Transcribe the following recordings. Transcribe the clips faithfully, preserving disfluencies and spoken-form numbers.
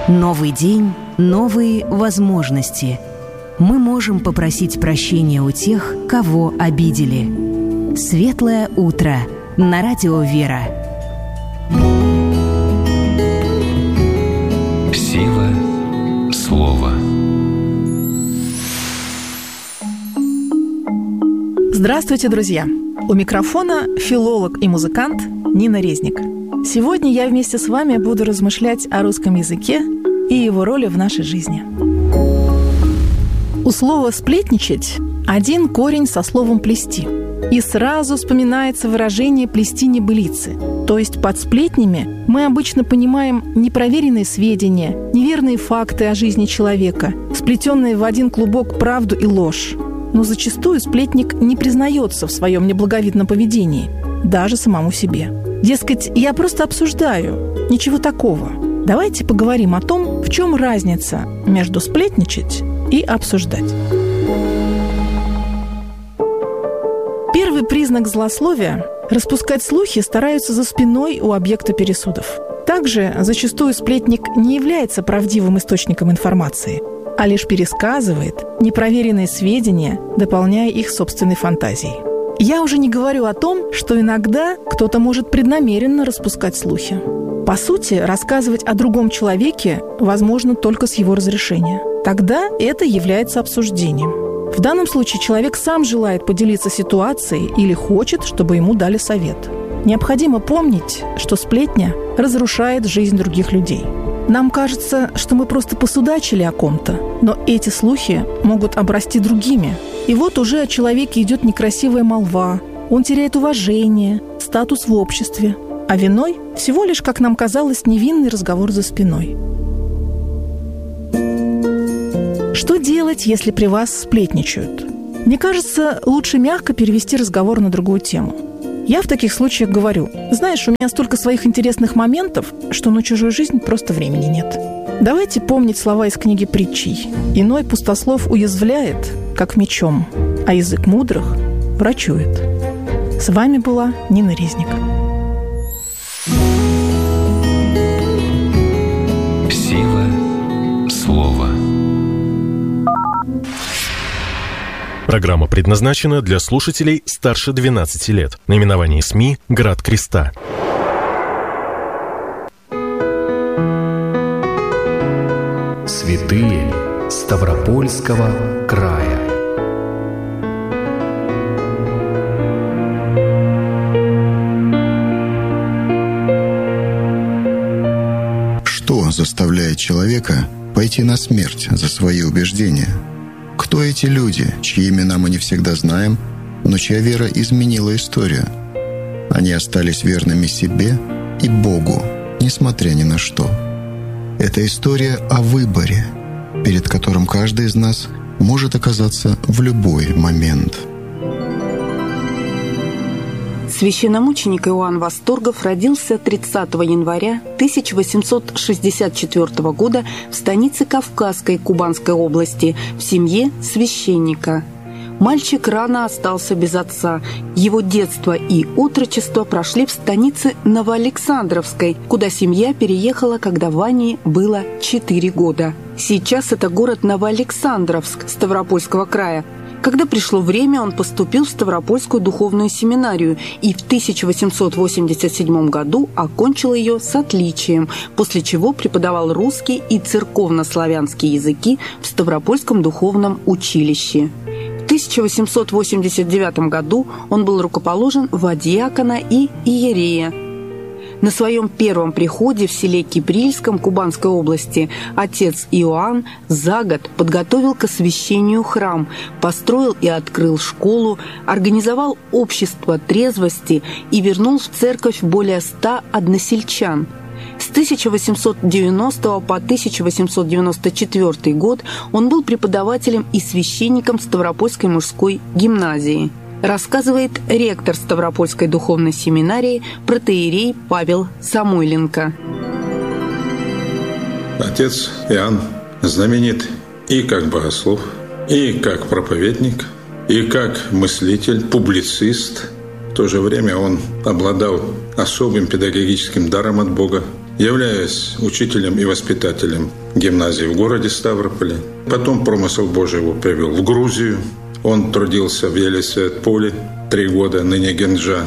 Новый день, новые возможности. Мы можем попросить прощения у тех, кого обидели. Светлое утро на радио «Вера». Сила слова. Здравствуйте, друзья! У микрофона филолог и музыкант Нина Резник. Сегодня я вместе с вами буду размышлять о русском языке и его роли в нашей жизни. У слова «сплетничать» один корень со словом «плести». И сразу вспоминается выражение «плести небылицы». То есть под сплетнями мы обычно понимаем непроверенные сведения, неверные факты о жизни человека, сплетенные в один клубок правду и ложь. Но зачастую сплетник не признается в своем неблаговидном поведении, даже самому себе. Дескать, я просто обсуждаю, ничего такого. Давайте поговорим о том, в чем разница между сплетничать и обсуждать. Первый признак злословия – распускать слухи стараются за спиной у объекта пересудов. Также зачастую сплетник не является правдивым источником информации, а лишь пересказывает непроверенные сведения, дополняя их собственной фантазией. Я уже не говорю о том, что иногда кто-то может преднамеренно распускать слухи. По сути, рассказывать о другом человеке возможно только с его разрешения. Тогда это является обсуждением. В данном случае человек сам желает поделиться ситуацией или хочет, чтобы ему дали совет. Необходимо помнить, что сплетня разрушает жизнь других людей. Нам кажется, что мы просто посудачили о ком-то, но эти слухи могут обрасти другими. И вот уже о человеке идет некрасивая молва, он теряет уважение, статус в обществе, а виной всего лишь, как нам казалось, невинный разговор за спиной. Что делать, если при вас сплетничают? Мне кажется, лучше мягко перевести разговор на другую тему. Я в таких случаях говорю: знаешь, у меня столько своих интересных моментов, что на чужую жизнь просто времени нет. Давайте помнить слова из книги притчей. Иной пустослов уязвляет, как мечом, а язык мудрых врачует. С вами была Нина Резник. Сила слова. Программа предназначена для слушателей старше двенадцати лет. Наименование СМИ «Град Креста». Святые Ставропольского края. Что заставляет человека пойти на смерть за свои убеждения? Кто эти люди, чьи имена мы не всегда знаем, но чья вера изменила историю? Они остались верными себе и Богу, несмотря ни на что. Это история о выборе, перед которым каждый из нас может оказаться в любой момент. Священномученик Иоанн Восторгов родился тридцатого января тысяча восемьсот шестьдесят четвёртого года в станице Кавказской Кубанской области в семье священника. Мальчик рано остался без отца. Его детство и отрочество прошли в станице Новоалександровской, куда семья переехала, когда Ване было четыре года. Сейчас это город Новоалександровск Ставропольского края. Когда пришло время, он поступил в Ставропольскую духовную семинарию и в тысяча восемьсот восемьдесят седьмом году окончил ее с отличием, после чего преподавал русский и церковно-славянские языки в Ставропольском духовном училище. В тысяча восемьсот восемьдесят девятом году он был рукоположен во диакона и иерея. На своем первом приходе в селе Киприльском Кубанской области отец Иоанн за год подготовил к освящению храм, построил и открыл школу, организовал общество трезвости и вернул в церковь более ста односельчан. С тысяча восемьсот девяностого по тысяча восемьсот девяносто четвёртый год он был преподавателем и священником Ставропольской мужской гимназии. Рассказывает ректор Ставропольской духовной семинарии протоиерей Павел Самойленко. Отец Иоанн знаменит и как богослов, и как проповедник, и как мыслитель, публицист. В то же время он обладал особым педагогическим даром от Бога. являясь учителем и воспитателем гимназии в городе Ставрополе. Потом промысел Божий его привел в Грузию. Он трудился в Елисаветполе три года, ныне Генджа.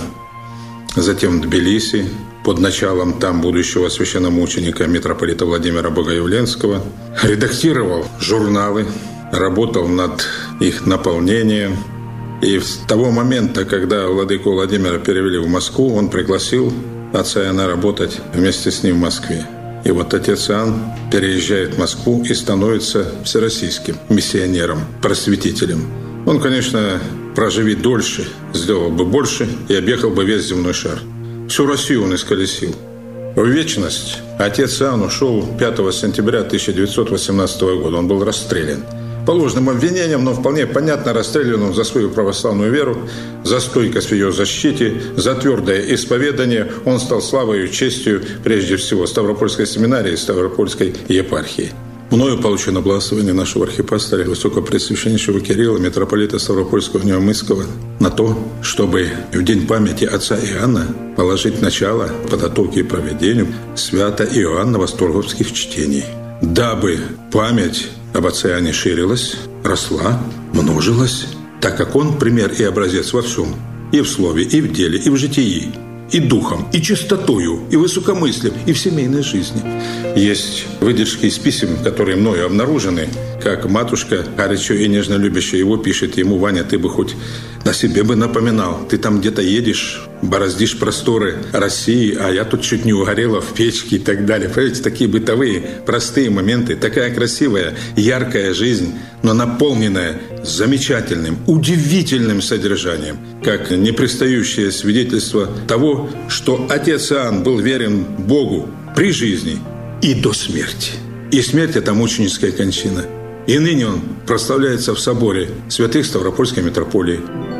Затем в Тбилиси, под началом там будущего священномученика митрополита Владимира Богоявленского. Редактировал журналы, работал над их наполнением. И с того момента, когда владыку Владимира перевели в Москву, он пригласил отца Иоанна работать вместе с ним в Москве. И вот отец Иоанн переезжает в Москву и становится всероссийским миссионером, просветителем. Он, конечно, проживет дольше, сделал бы больше и объехал бы весь земной шар. Всю Россию он исколесил. В вечность отец Иоанн ушел пятого сентября тысяча девятьсот восемнадцатого года. Он был расстрелян. По ложным обвинениям, но вполне понятно, расстрелян он за свою православную веру, за стойкость в ее защите, за твердое исповедание. Он стал славой и честью, прежде всего, Ставропольской семинарии и Ставропольской епархии. Мною получено благословение нашего архипастыря, высокопреосвященнейшего Кирилла, митрополита Ставропольского Неумыского, на то, чтобы в день памяти отца Иоанна положить начало подготовке и проведению свято Иоанна Восторговских чтений, дабы память об отце Иоанне ширилась, росла, множилась, так как он пример и образец во всем, и в слове, и в деле, и в житии, и духом, и чистотою, и высокомыслием, и в семейной жизни. Есть выдержки из писем, которые мною обнаружены, как матушка, горячо и нежно любящая его, пишет ему: «Ваня, ты бы хоть на себе бы напоминал, ты там где-то едешь, бороздишь просторы России, а я тут чуть не угорела в печке» и так далее. Понимаете, такие бытовые, простые моменты, такая красивая, яркая жизнь, но наполненная замечательным, удивительным содержанием, как непристающее свидетельство того, что отец Иоанн был верен Богу при жизни и до смерти. И смерть – это мученическая кончина. И ныне он прославляется в соборе святых Ставропольской митрополии.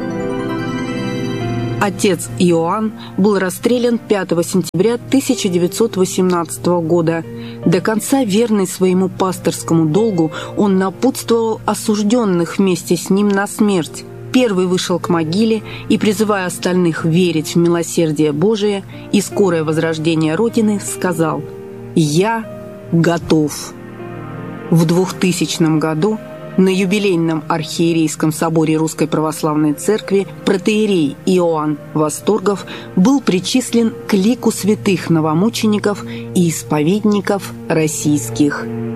Отец Иоанн был расстрелян пятого сентября тысяча девятьсот восемнадцатого года. До конца верный своему пасторскому долгу, он напутствовал осужденных вместе с ним на смерть. Первый вышел к могиле и, призывая остальных верить в милосердие Божие и скорое возрождение Родины, сказал: «Я готов». В двухтысячном году на юбилейном архиерейском соборе Русской Православной Церкви протоиерей Иоанн Восторгов был причислен к лику святых новомучеников и исповедников российских.